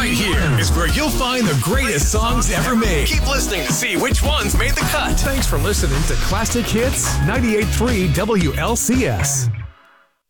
Right here is where you'll find the greatest songs ever made. Keep listening to see which ones made the cut. Thanks for listening to Classic Hits 98.3 WLCS.